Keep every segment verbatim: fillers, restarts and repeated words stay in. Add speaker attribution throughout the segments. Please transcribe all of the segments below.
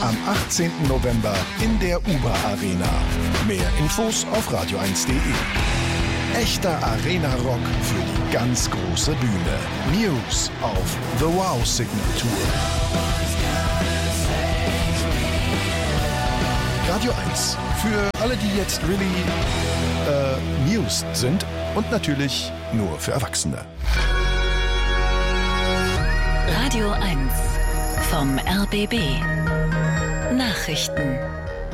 Speaker 1: am achtzehnten November in der Uber Arena. Mehr Infos auf radio eins punkt de. Echter Arena-Rock für die ganz große Bühne. News auf The Wow Signatur. Radio eins. Für alle, die jetzt really äh, News sind und natürlich nur für Erwachsene.
Speaker 2: Radio eins vom R B B. Nachrichten.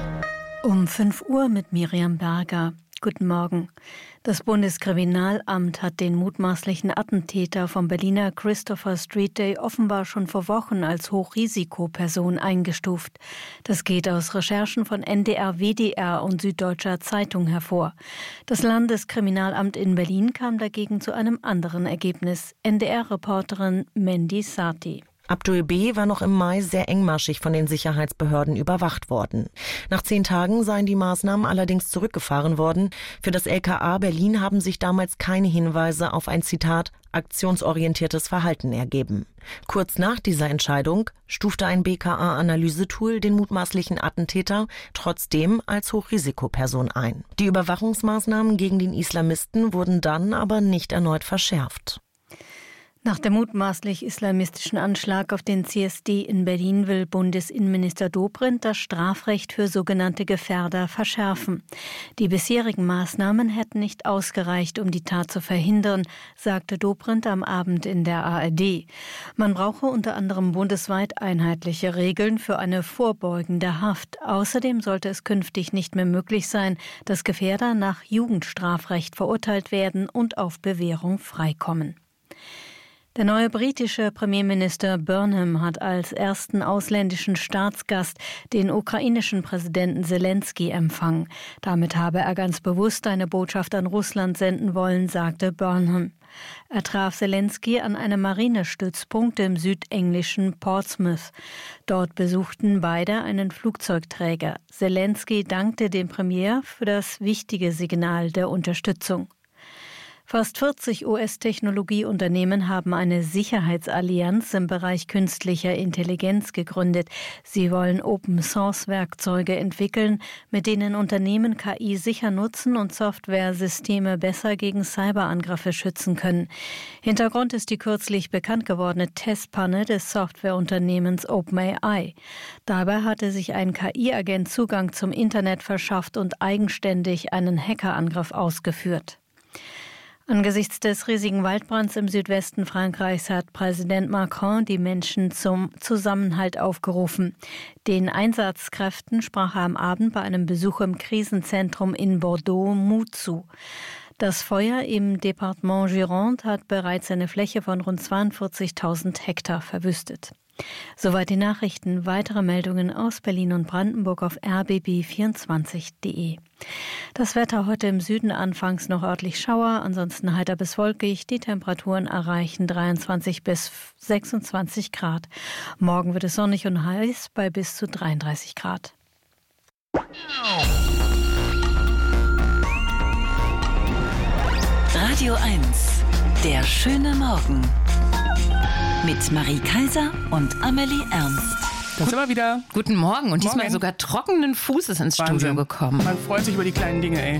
Speaker 3: Um fünf Uhr mit Miriam Berger. Guten Morgen. Das Bundeskriminalamt hat den mutmaßlichen Attentäter vom Berliner Christopher Street Day offenbar schon vor Wochen als Hochrisikoperson eingestuft. Das geht aus Recherchen von N D R, W D R und Süddeutscher Zeitung hervor. Das Landeskriminalamt in Berlin kam dagegen zu einem anderen Ergebnis. N D R-Reporterin Mandy Sati.
Speaker 4: Abdul B. war noch im Mai sehr engmaschig von den Sicherheitsbehörden überwacht worden. Nach zehn Tagen seien die Maßnahmen allerdings zurückgefahren worden. Für das L K A Berlin haben sich damals keine Hinweise auf ein, Zitat, aktionsorientiertes Verhalten ergeben. Kurz nach dieser Entscheidung stufte ein B K A-Analysetool den mutmaßlichen Attentäter trotzdem als Hochrisikoperson ein. Die Überwachungsmaßnahmen gegen den Islamisten wurden dann aber nicht erneut verschärft.
Speaker 3: Nach dem mutmaßlich islamistischen Anschlag auf den C S D in Berlin will Bundesinnenminister Dobrindt das Strafrecht für sogenannte Gefährder verschärfen. Die bisherigen Maßnahmen hätten nicht ausgereicht, um die Tat zu verhindern, sagte Dobrindt am Abend in der A R D. Man brauche unter anderem bundesweit einheitliche Regeln für eine vorbeugende Haft. Außerdem sollte es künftig nicht mehr möglich sein, dass Gefährder nach Jugendstrafrecht verurteilt werden und auf Bewährung freikommen. Der neue britische Premierminister Burnham hat als ersten ausländischen Staatsgast den ukrainischen Präsidenten Zelensky empfangen. Damit habe er ganz bewusst eine Botschaft an Russland senden wollen, sagte Burnham. Er traf Zelensky an einem Marinestützpunkt im südenglischen Portsmouth. Dort besuchten beide einen Flugzeugträger. Zelensky dankte dem Premier für das wichtige Signal der Unterstützung. Fast vierzig U S-Technologieunternehmen haben eine Sicherheitsallianz im Bereich künstlicher Intelligenz gegründet. Sie wollen Open-Source-Werkzeuge entwickeln, mit denen Unternehmen K I sicher nutzen und Softwaresysteme besser gegen Cyberangriffe schützen können. Hintergrund ist die kürzlich bekannt gewordene Testpanne des Softwareunternehmens OpenAI. Dabei hatte sich ein K I-Agent Zugang zum Internet verschafft und eigenständig einen Hackerangriff ausgeführt. Angesichts des riesigen Waldbrands im Südwesten Frankreichs hat Präsident Macron die Menschen zum Zusammenhalt aufgerufen. Den Einsatzkräften sprach er am Abend bei einem Besuch im Krisenzentrum in Bordeaux Mut zu. Das Feuer im Departement Gironde hat bereits eine Fläche von rund zweiundvierzigtausend Hektar verwüstet. Soweit die Nachrichten. Weitere Meldungen aus Berlin und Brandenburg auf r b b vierundzwanzig punkt de. Das Wetter heute im Süden anfangs noch örtlich Schauer, ansonsten heiter bis wolkig. Die Temperaturen erreichen dreiundzwanzig bis sechsundzwanzig Grad. Morgen wird es sonnig und heiß bei bis zu dreiunddreißig Grad.
Speaker 2: Radio eins, der schöne Morgen. Mit Marie Kaiser und Amelie Ernst.
Speaker 5: Da sind wir wieder.
Speaker 6: Guten Morgen und diesmal
Speaker 5: Morgen.
Speaker 6: sogar trockenen Fußes ins
Speaker 5: Wahnsinn.
Speaker 6: Studio gekommen.
Speaker 5: Man freut sich über die kleinen Dinge, ey.